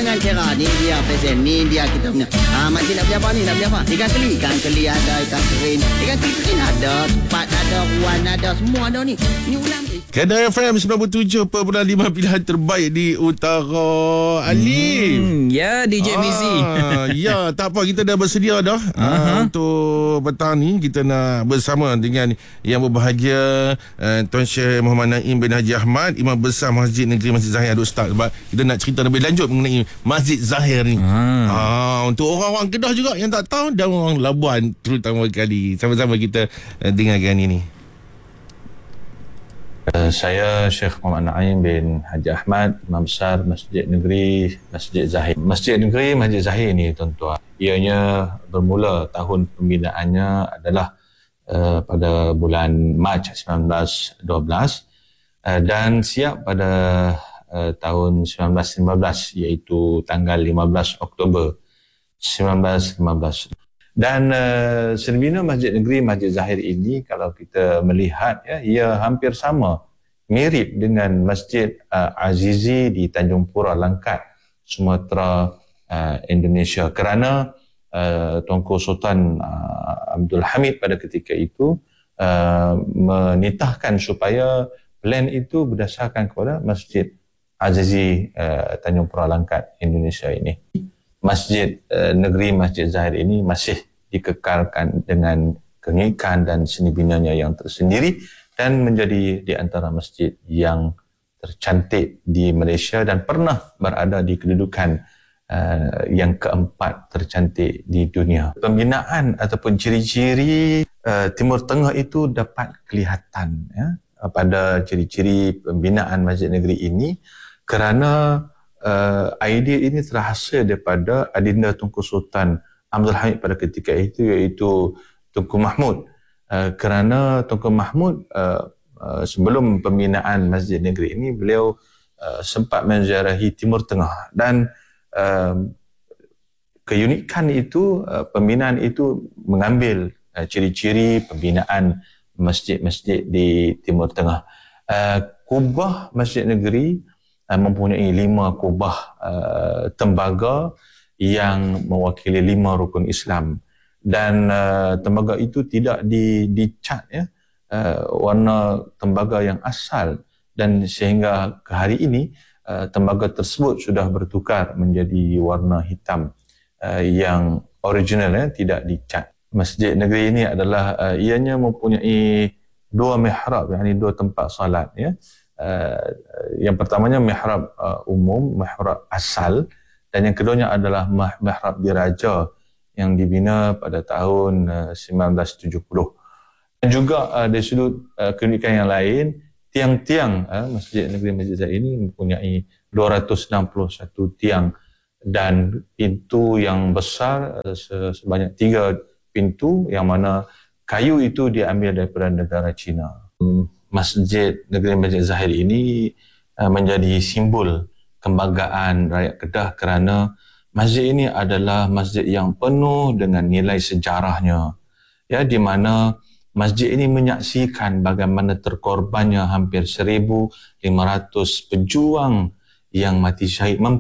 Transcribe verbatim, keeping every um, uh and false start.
dengan cerah. Ni dia pesen, ni dia kita punya. Ah, makcik nak beli apa ni? Nak beli apa? Ikan keli. Ikan keli ada, ikan kering. Ikan keli kering ada, sepat ada, ruan ada, semua ada ni. Ni ulam. Kedah F M sembilan puluh tujuh perpuluhan lima pilihan terbaik di Utara. Ali. Hmm, ya, D J Mizi. Ah, ya, tak apa, kita dah bersedia dah. Uh-huh. Ah, untuk petang ni kita nak bersama dengan yang berbahagia, uh, Tuan Syekh Muhammad Naim bin Haji Ahmad, Imam Besar Masjid Negeri Masjid Zahir Aduk Ustaz. Sebab kita nak cerita lebih lanjut mengenai Masjid Zahir ni. Ah. Ah, untuk orang-orang Kedah juga yang tak tahu, dan orang Labuan terutama kali. Sama-sama kita uh, dengarkan ini. Uh, saya Syekh Muhammad Naim bin Haji Ahmad, Imam Besar Masjid Negeri Masjid Zahir. Masjid Negeri Masjid Zahir ni tuan-tuan, ianya bermula tahun pembinaannya adalah uh, pada bulan Mac sembilan belas dua belas uh, dan siap pada uh, tahun sembilan belas lima belas, iaitu tanggal lima belas Oktober sembilan belas lima belas. Dan uh, serbina Masjid Negeri Masjid Zahir ini, kalau kita melihat, ya, ia hampir sama, mirip dengan Masjid uh, Azizi di Tanjung Pura, Langkat, Sumatera, uh, Indonesia. Kerana uh, Tuanku Sultan uh, Abdul Hamid pada ketika itu uh, menitahkan supaya plan itu berdasarkan kepada Masjid Azizi uh, Tanjung Pura, Langkat, Indonesia ini. Masjid uh, Negeri Masjid Zahir ini masih dikekalkan dengan keunikan dan seni binanya yang tersendiri dan menjadi di antara masjid yang tercantik di Malaysia dan pernah berada di kedudukan uh, yang keempat tercantik di dunia. Pembinaan ataupun ciri-ciri uh, Timur Tengah itu dapat kelihatan, ya, pada ciri-ciri pembinaan Masjid Negeri ini, kerana Uh, idea ini terhasil daripada adinda Tunku Sultan Abdul Hamid pada ketika itu, iaitu Tunku Mahmud. Uh, kerana Tunku Mahmud uh, uh, sebelum pembinaan Masjid Negeri ini, beliau uh, sempat menziarahi Timur Tengah, dan uh, keunikan itu, uh, pembinaan itu mengambil uh, ciri-ciri pembinaan masjid-masjid di Timur Tengah. Uh, kubah Masjid Negeri mempunyai lima kubah uh, tembaga yang mewakili lima rukun Islam, dan uh, tembaga itu tidak di, dicat, ya, uh, warna tembaga yang asal, dan sehingga ke hari ini uh, tembaga tersebut sudah bertukar menjadi warna hitam uh, yang original, ya, tidak dicat. Masjid Negeri ini adalah uh, ianya mempunyai dua mihrab, yakni dua tempat salat, ya. Uh, yang pertamanya mihrab uh, umum, mihrab asal, dan yang keduanya adalah mihrab diraja yang dibina pada tahun uh, sembilan belas tujuh puluh. Dan juga uh, dari sudut uh, keunikan yang lain, tiang-tiang uh, Masjid Negeri Masjid Zahir ini mempunyai dua ratus enam puluh satu tiang, dan pintu yang besar uh, sebanyak tiga pintu, yang mana kayu itu diambil daripada negara China. Hmm. Masjid Negeri Masjid Zahir ini uh, menjadi simbol kebanggaan rakyat Kedah, kerana masjid ini adalah masjid yang penuh dengan nilai sejarahnya, ya, di mana masjid ini menyaksikan bagaimana terkorbannya hampir seribu lima ratus pejuang yang mati syahid